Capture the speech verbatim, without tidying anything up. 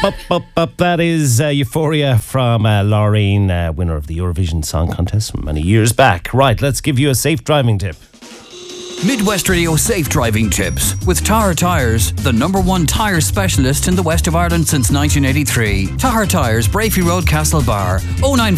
up, up, up. That is uh, Euphoria from uh, Laureen, uh, winner of the Eurovision Song Contest from many years back. Right, let's give you a safe driving tip. Midwest Radio Safe Driving Tips with Tahar Tyres, the number one tyre specialist in the west of Ireland since nineteen eighty-three. Tahar Tyres, Brafey Road, Castlebar, oh nine